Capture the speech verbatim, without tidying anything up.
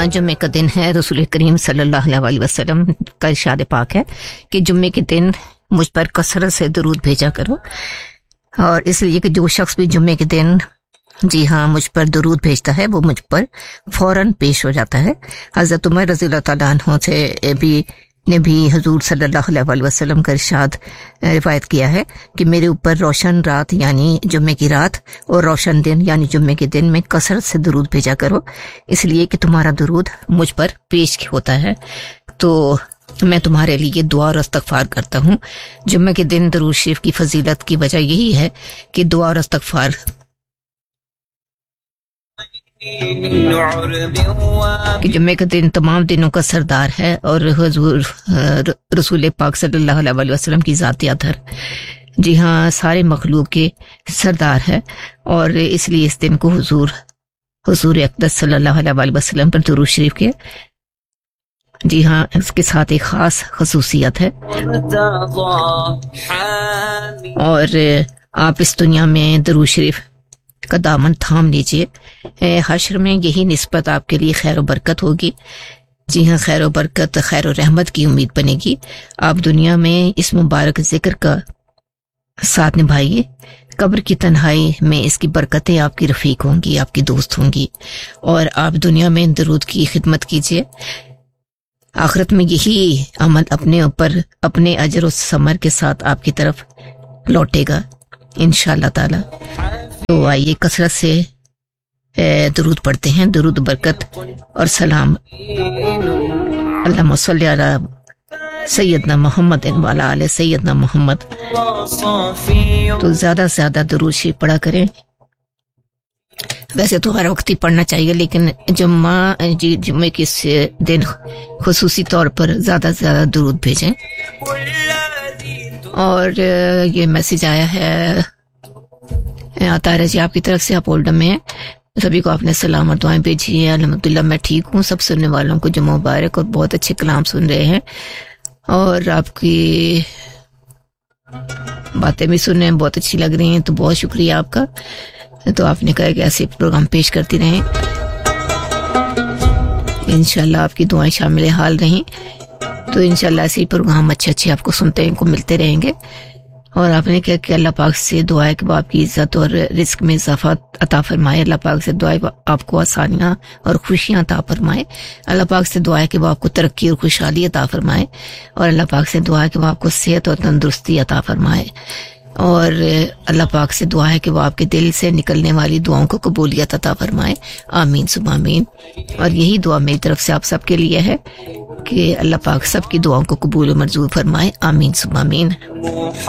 جمعے کا دن ہے، رسول کریم صلی اللہ علیہ وسلم کا ارشاد پاک ہے کہ جمعے کے دن مجھ پر کثرت سے درود بھیجا کرو، اور اس لیے کہ جو شخص بھی جمعے کے دن جی ہاں مجھ پر درود بھیجتا ہے وہ مجھ پر فوراً پیش ہو جاتا ہے۔ حضرت عمر رضی اللہ تعالیٰ عنہ سے بھی نے بھی حضور صلی اللہ علیہ وسلم کا ارشاد روایت کیا ہے کہ میرے اوپر روشن رات یعنی جمعے کی رات اور روشن دن یعنی جمعے کے دن میں کثرت سے درود بھیجا کرو، اس لیے کہ تمہارا درود مجھ پر پیش ہوتا ہے، تو میں تمہارے لیے دعا اور استغفار کرتا ہوں۔ جمعے کے دن درود شریف کی فضیلت کی وجہ یہی ہے کہ دعا اور استغفار کہ جمعے کا دن تمام دنوں کا سردار ہے اور حضور رسول پاک صلی اللہ علیہ وسلم کی ذات اطہر جی ہاں سارے مخلوق کے سردار ہے، اور اس لیے اس دن کو حضور حضور اقدس صلی اللہ علیہ وسلم پر درود شریف کے جی ہاں اس کے ساتھ ایک خاص خصوصیت ہے، اور آپ اس دنیا میں درود شریف کا دامن تھام لیجئے، حشر میں یہی نسبت آپ کے لیے خیر و برکت ہوگی۔ جی ہاں خیر و برکت خیر و رحمت کی امید بنے گی۔ آپ دنیا میں اس مبارک ذکر کا ساتھ نبھائیے، قبر کی تنہائی میں اس کی برکتیں آپ کی رفیق ہوں گی، آپ کی دوست ہوں گی، اور آپ دنیا میں درود کی خدمت کیجئے، آخرت میں یہی عمل اپنے اوپر اپنے اجر و ثمر کے ساتھ آپ کی طرف لوٹے گا انشاءاللہ تعالی۔ تو آئیے کثرت سے درود پڑھتے ہیں، درود برکت اور سلام اللہم صلی علی سیدنا محمد وعلی آل سیدنا محمد۔ تو زیادہ سے زیادہ درود شریف پڑھا کریں، ویسے تو ہر وقت ہی پڑھنا چاہیے، لیکن جمعہ جی جمعے کے دن خصوصی طور پر زیادہ سے زیادہ درود بھیجیں۔ اور یہ میسج آیا ہے عطارہ جی آپ کی طرف سے، آپ اولڈم میں ہیں، سبھی کو آپ نے سلام اور دعائیں بھیجی ہیں۔ الحمدللہ میں ٹھیک ہوں، سب سننے والوں کو جمعہ مبارک، اور بہت اچھے کلام سن رہے ہیں اور آپ کی باتیں بھی سن رہے ہیں، بہت اچھی لگ رہی ہیں، تو بہت شکریہ آپ کا۔ تو آپ نے کہا کہ ایسے پروگرام پیش کرتی رہیں، انشاءاللہ آپ کی دعائیں شامل حال رہیں، تو انشاءاللہ ایسے ہی پروگرام اچھے اچھے آپ کو سنتے ہیں کو ملتے رہیں گے۔ اور آپ نے کہا کہ اللہ پاک سے دعا ہے کہ وہ آپ کی عزت اور رزق میں اضافہ عطا فرمائے، اللہ پاک سے دعا ہے وہ آپ کو آسانیاں اور خوشیاں عطا فرمائے، اللہ پاک سے دعا ہے کہ وہ آپ کو ترقی اور خوشحالی عطا فرمائے، اور اللہ پاک سے دعا ہے کہ وہ آپ کو صحت اور تندرستی عطا فرمائے، اور اللہ پاک سے دعا ہے کہ وہ آپ کے دل سے نکلنے والی دعاؤں کو قبولیت عطا فرمائے، آمین ثم آمین۔ اور یہی دعا میری طرف سے آپ سب کے لیے ہے کہ اللہ پاک سب کی دعاؤں کو قبول و منظور فرمائے، آمین ثم آمین۔